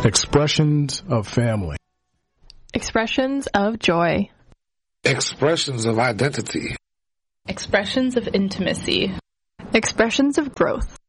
Expressions of family. Expressions of joy. Expressions of identity. Expressions of intimacy. Expressions of growth.